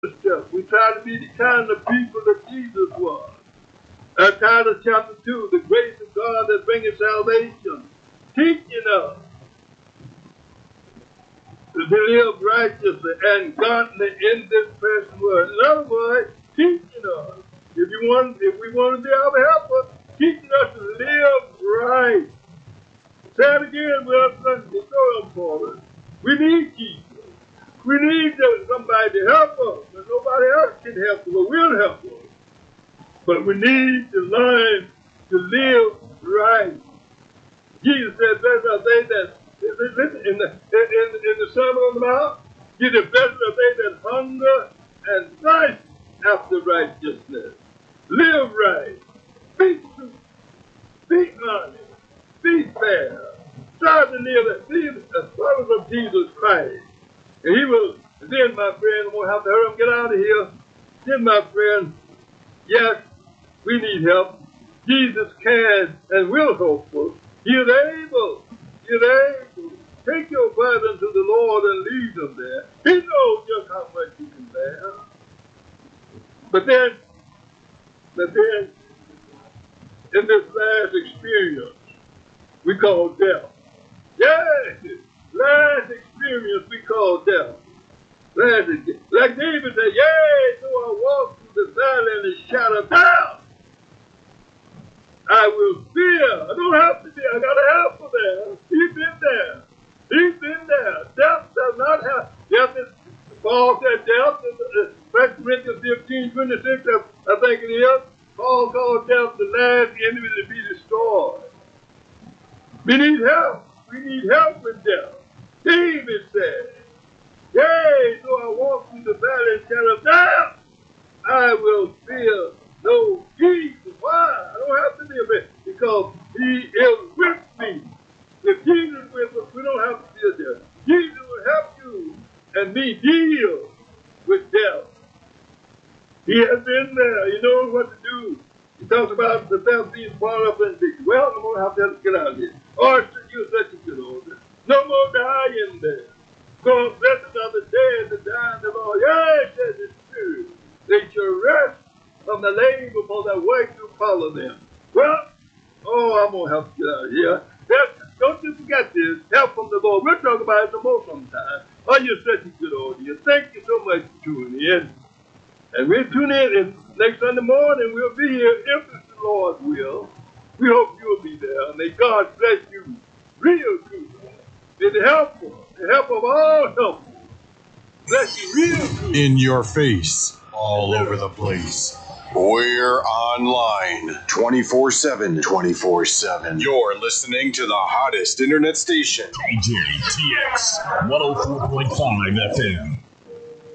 stuff. We try to be the kind of people that Jesus was. Titus chapter 2, the grace of God that bringeth salvation, teaching us to live righteously and godly in this present world. In other words, teaching us. If we want to be our helper, teaching us to live right. Say it again, brother. It's so important. We need Jesus. We need somebody to help us, but nobody else can help us or will help us. But we need to learn to live right. Jesus said, blessed are they that, in the Sermon on the Mount, blessed are they that hunger and thirst after righteousness. Live right. Be true. Be honest. Be fair. Try to live as followers of Jesus Christ. And he will, then my friend, I won't have to hurry up and get out of here. Then my friend, yes, we need help. Jesus can and will help us. He is able. He is able. Take your burden to the Lord and leave them there. He knows just how much you can bear. But then, in this last experience, we call death. Yes, last experience we call death. Like David said, yea, though I walk through the valley in the shadow of death, I will fear. I don't have to be. I got a helper there. He's been there. He's been there. Death does not have. Death is, Paul said death, 1 Corinthians 15:26, I think it is. Paul called death the last enemy to be destroyed. We need help. We need help with death. David said, yea, though I walk through the valley and shadow of death, I will fear no evil. Why? I don't have to be afraid because he is with me. If Jesus is with us, we don't have to fear death. Jesus will help you and me deal with death. He has been there. He knows what to do. He talks about the death being brought up in victory. Well, I'm going to have to get out of here. Or you're such a good order. No more dying there. So blessed are the dead that die in the Lord. Yes, says the Spirit. They shall rest from the labor for their work to follow them. Well, I'm going to have to get out of here. Don't you forget this. Help from the Lord. We'll talk about it some more sometime. Oh, you're such a good order. Thank you so much for tuning in. And we'll tune in next Sunday morning. We'll be here if it's the Lord's will. We hope you'll be there. And may God bless you real good. May the help of all helpers. Bless you real good. In your face, all over the place. We're online 24/7. 24/7. You're listening to the hottest internet station. KJTX 104.5 FM.